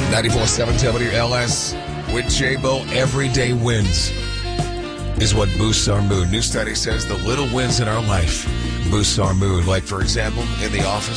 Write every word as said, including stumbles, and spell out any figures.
ninety-four point seven W L S with J-Bo. Everyday wins is what boosts our mood. New study says the little wins in our life boosts our mood. Like, for example, in the office,